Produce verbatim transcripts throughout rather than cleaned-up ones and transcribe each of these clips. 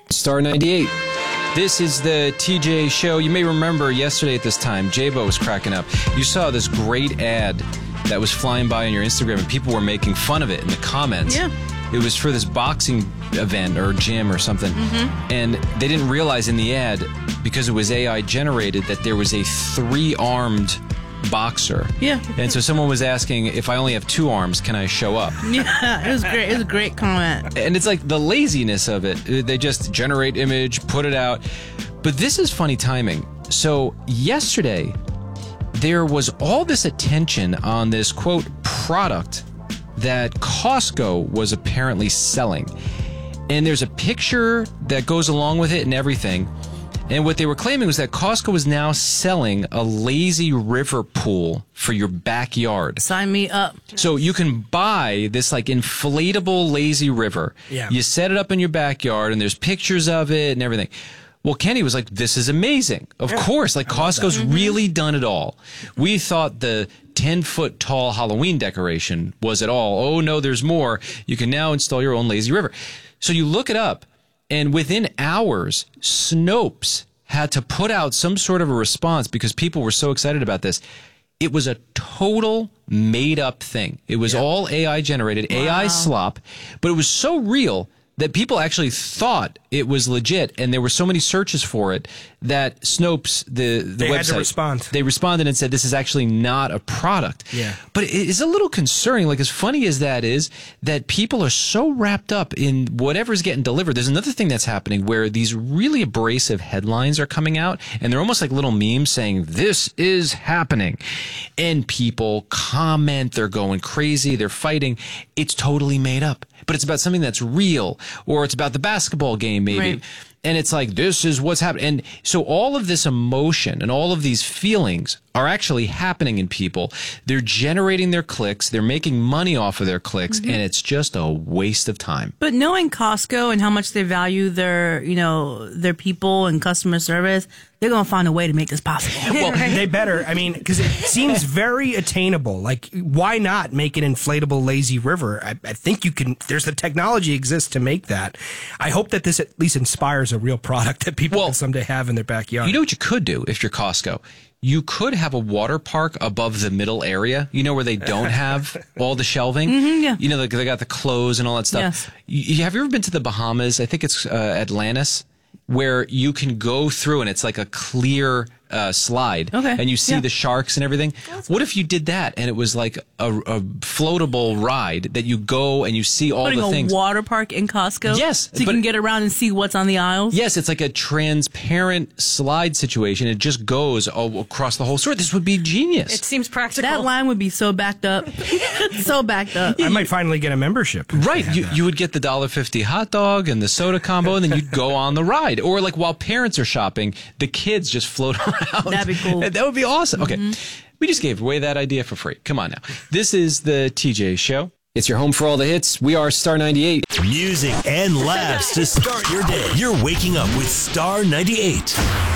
Star ninety-eight. This is the T J Show. You may remember yesterday at this time, J-Bo was cracking up. You saw this great ad that was flying by on your Instagram, and people were making fun of it in the comments. Yeah. It was for this boxing event or gym or something. Mm-hmm. And they didn't realize in the ad, because it was A I generated, that there was a three-armed boxer. Yeah. And so someone was asking, if I only have two arms, can I show up? Yeah, it was great. It was a great comment. And it's like the laziness of it. They just generate image, put it out. But this is funny timing. So yesterday, there was all this attention on this, quote, product that Costco was apparently selling. And there's a picture that goes along with it and everything. And what they were claiming was that Costco is now selling a lazy river pool for your backyard. Sign me up. So you can buy this like inflatable lazy river. Yeah. You set it up in your backyard and there's pictures of it and everything. Well, Kenny was like, this is amazing. Of Yeah. course, like Costco's Mm-hmm. really done it all. We thought the ten-foot tall Halloween decoration was it all. Oh, no, there's more. You can now install your own lazy river. So you look it up, and within hours, Snopes had to put out some sort of a response because people were so excited about this. It was a total made-up thing. It was Yeah. all A I generated, A I slop, but it was so real that people actually thought it was legit, and there were so many searches for it that Snopes, the, the They website, had to respond. they responded and said this is actually not a product. Yeah. But it is a little concerning, like as funny as that is, that people are so wrapped up in whatever's getting delivered. There's another thing that's happening where these really abrasive headlines are coming out, and they're almost like little memes saying, this is happening. And people comment, they're going crazy, they're fighting. It's totally made up. But it's about something that's real, or it's about the basketball game, maybe. Right. And it's like, this is what's happening. And so all of this emotion and all of these feelings are actually happening in people. They're generating their clicks. They're making money off of their clicks. Mm-hmm. And it's just a waste of time. But knowing Costco and how much they value their, you know, their people and customer service, they're going to find a way to make this possible. Well, they better. I mean, because it seems very attainable. Like, why not make an inflatable lazy river? I, I think you can. There's the technology exists to make that. I hope that this at least inspires a real product that people Well, can someday have in their backyard. You know what you could do if you're Costco? You could have a water park above the middle area, you know, where they don't have all the shelving. Mm-hmm, yeah. You know, they, they got the clothes and all that stuff. Yes. You, you- have you ever been to the Bahamas? I think it's uh, Atlantis, where you can go through and it's like a clear uh, slide. Okay. And you see Yeah. the sharks and everything. What if you did that and it was like a, a floatable ride that you go and you see all Putting the a things? water park in Costco? Yes, So you but- can get around and see what's on the aisles? Yes, it's like a transparent slide situation. It just goes all across the whole store. This would be genius. It seems practical. That line would be so backed up. so backed up. I might finally get a membership. if they Right, have you, that. you would get the one dollar fifty hot dog and the soda combo, and then you'd go on the ride. Or like while parents are shopping, the kids just float around. That'd be cool. That would be awesome. Okay, we just gave away that idea for free. Come on now. This is the T J Show. It's your home for all the hits. We are Star ninety-eight. Music and laughs to start your day. You're waking up with Star ninety-eight.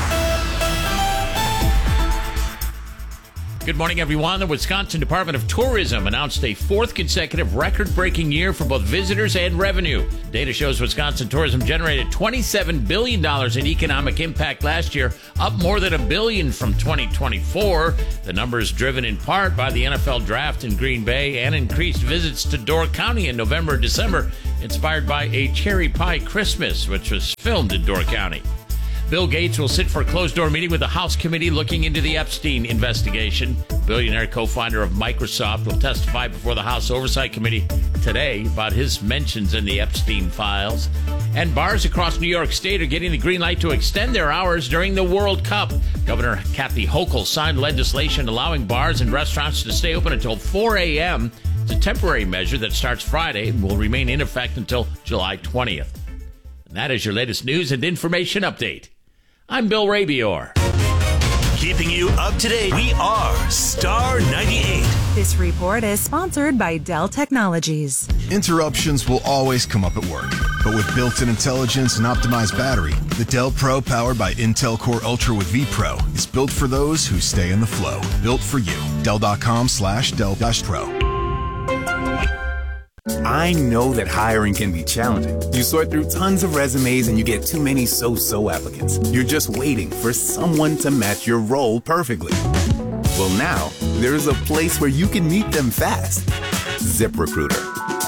Good morning, everyone. The Wisconsin Department of Tourism announced a fourth consecutive record-breaking year for both visitors and revenue. Data shows Wisconsin tourism generated twenty-seven billion dollars in economic impact last year, up more than a billion from twenty twenty-four. The number is driven in part by the N F L draft in Green Bay and increased visits to Door County in November and December, inspired by A Cherry Pie Christmas, which was filmed in Door County. Bill Gates will sit for a closed-door meeting with the House committee looking into the Epstein investigation. Billionaire co-founder of Microsoft will testify before the House Oversight Committee today about his mentions in the Epstein files. And bars across New York State are getting the green light to extend their hours during the World Cup. Governor Kathy Hochul signed legislation allowing bars and restaurants to stay open until four a.m. It's a temporary measure that starts Friday and will remain in effect until July twentieth. And that is your latest news and information update. I'm Bill Rabior. Keeping you up to date, we are Star ninety-eight. This report is sponsored by Dell Technologies. Interruptions will always come up at work, but with built-in intelligence and optimized battery, the Dell Pro powered by Intel Core Ultra with vPro is built for those who stay in the flow. Built for you. Dell.com slash Dell dash Pro. I know that hiring can be challenging. You sort through tons of resumes and you get too many so-so applicants. You're just waiting for someone to match your role perfectly. Well, now, there's a place where you can meet them fast. ZipRecruiter.